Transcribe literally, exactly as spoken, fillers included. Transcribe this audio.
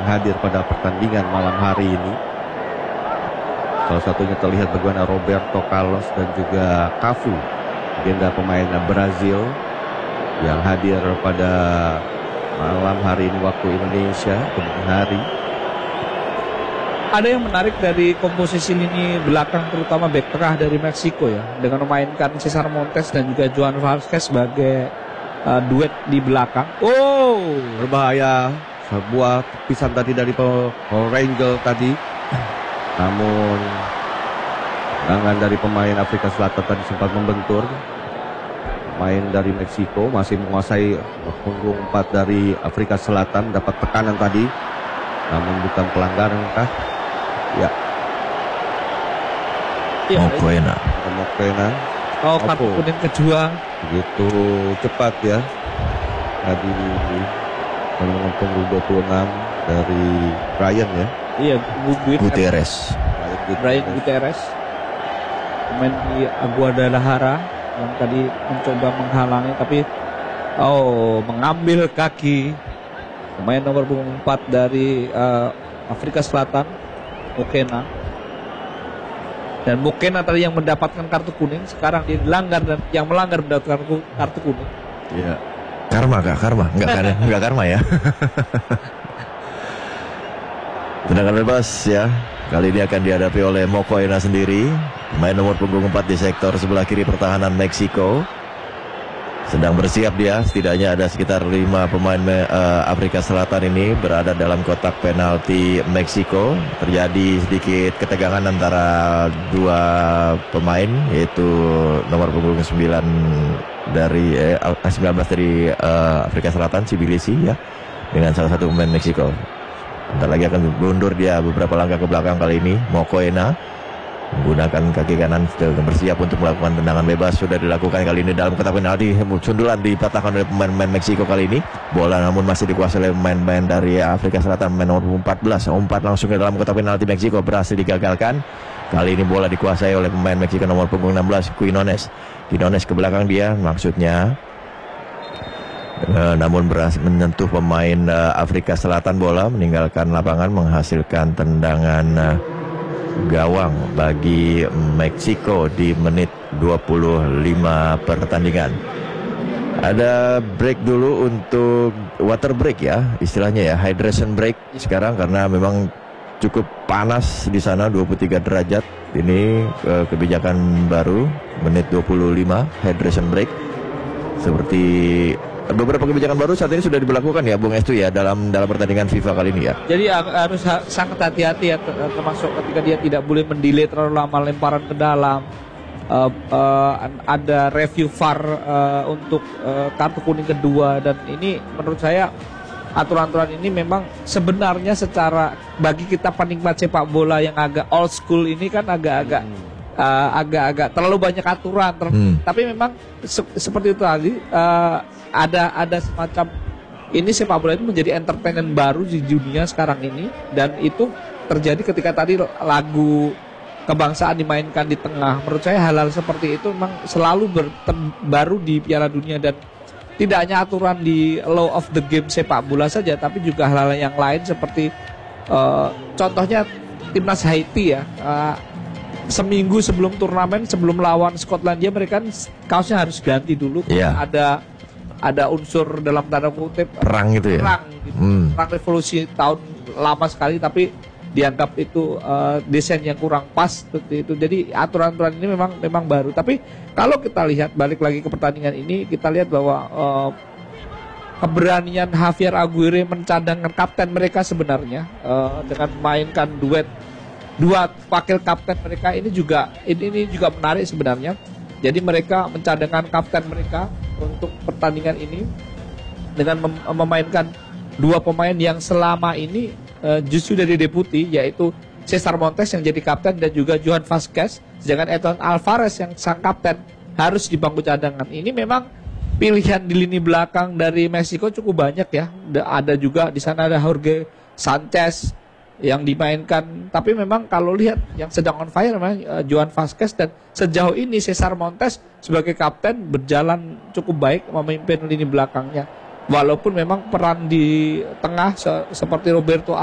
yang hadir pada pertandingan malam hari ini. Salah satunya terlihat bagaimana Roberto Carlos dan juga Cafu, legenda pemain Brazil, yang hadir pada malam hari ini waktu Indonesia, dini hari. Ada yang menarik dari komposisi lini belakang, terutama bek tengah dari Meksiko ya, dengan memainkan Cesar Montes dan juga Johan Vazquez sebagai uh, duet di belakang. Oh, berbahaya. Sebuah tepisan tadi dari Power Ranger tadi. Namun tangan dari pemain Afrika Selatan tadi sempat membentur. Main dari Meksiko masih menguasai punggung empat dari Afrika Selatan, dapat tekanan tadi. Namun bukan pelanggaran kah? Ya. Ya, Mokoena. Mokoena. Oh, kartu kuning kedua. Begitu cepat ya. Tadi menunggu punggung dua puluh enam dari Brian ya. Iya, Gutierrez. Brian Gutierrez. Pemain di Aguadalajara yang tadi mencoba menghalangi, tapi oh, mengambil kaki pemain nomor punggung empat dari uh, Afrika Selatan, Mokoena. Dan Mokoena tadi yang mendapatkan kartu kuning, sekarang dia dilanggar dan yang melanggar mendapatkan kartu kuning. Iya. Karma kak, karma, enggak kan? Enggak karma ya. Tendangan bebas ya. Kali ini akan dihadapi oleh Mokoena sendiri, pemain nomor punggung empat di sektor sebelah kiri pertahanan Meksiko. Sedang bersiap dia, setidaknya ada sekitar lima pemain uh, Afrika Selatan ini berada dalam kotak penalti Meksiko. Terjadi sedikit ketegangan antara dua pemain, yaitu nomor punggung sembilan dari eh, sembilan belas dari uh, Afrika Selatan, Sibilisi ya, dengan salah satu pemain Meksiko. Bentar lagi akan mundur dia beberapa langkah ke belakang kali ini. Mokoena menggunakan kaki kanan sedang bersiap untuk melakukan tendangan bebas. Sudah dilakukan kali ini dalam kotak penalti. Sundulan dipatahkan oleh pemain-pemain Meksiko kali ini. Bola namun masih dikuasai oleh pemain-pemain dari Afrika Selatan, pemain nomor empat belas. Umpat langsung ke dalam kotak penalti Meksiko, berhasil digagalkan. Kali ini bola dikuasai oleh pemain Meksiko nomor punggung enam belas, Quinones. Quinones ke belakang dia, maksudnya Uh, namun berhasil menyentuh pemain uh, Afrika Selatan, bola meninggalkan lapangan, menghasilkan tendangan uh, gawang bagi Meksiko di menit dua puluh lima pertandingan. Ada break dulu untuk water break ya, istilahnya ya, hydration break sekarang karena memang cukup panas di sana, dua puluh tiga derajat. Ini uh, kebijakan baru, menit dua puluh lima hydration break. Seperti beberapa kebijakan baru saat ini sudah diberlakukan ya, Bung Estu ya, dalam dalam pertandingan FIFA kali ini ya. Jadi harus ha- sangat hati-hati ya, termasuk ketika dia tidak boleh mendelay terlalu lama lemparan ke dalam. Uh, uh, ada review V A R uh, untuk uh, kartu kuning kedua, dan ini menurut saya aturan-aturan ini memang sebenarnya secara bagi kita penikmat sepak bola yang agak old school ini kan agak-agak hmm. uh, agak-agak terlalu banyak aturan. Ter- hmm. Tapi memang se- seperti itu tadi. Uh, ada ada semacam ini, sepak bola itu menjadi entertainment baru di dunia sekarang ini, dan itu terjadi ketika tadi lagu kebangsaan dimainkan di tengah. Menurut saya hal-hal seperti itu memang selalu ber- baru di Piala Dunia, dan tidak hanya aturan di law of the game sepak bola saja, tapi juga hal-hal yang lain seperti uh, contohnya timnas Haiti ya, uh, seminggu sebelum turnamen, sebelum lawan Skotlandia, mereka kan kaosnya harus ganti dulu. Yeah. Ada ada unsur dalam tanda kutip perang itu ya, perang, gitu. hmm. perang revolusi tahun lama sekali, tapi dianggap itu uh, desain yang kurang pas seperti itu. Jadi aturan-aturan ini memang memang baru. Tapi kalau kita lihat balik lagi ke pertandingan ini, kita lihat bahwa uh, keberanian Javier Aguirre mencadangkan kapten mereka sebenarnya uh, dengan memainkan duet dua wakil kapten mereka ini juga ini, ini juga menarik sebenarnya. Jadi mereka mencadangkan kapten mereka untuk pertandingan ini dengan mem- memainkan dua pemain yang selama ini uh, justru dari deputi, yaitu Cesar Montes yang jadi kapten dan juga Johan Vazquez, sedangkan Edson Alvarez yang sang kapten harus di bangku cadangan. Ini memang pilihan di lini belakang dari Meksiko cukup banyak ya. Ada juga di sana ada Jorge Sanchez yang dimainkan, tapi memang kalau lihat yang sedang on fire memang uh, Johan Vazquez, dan sejauh ini Cesar Montes sebagai kapten berjalan cukup baik memimpin lini belakangnya, walaupun memang peran di tengah se- seperti Roberto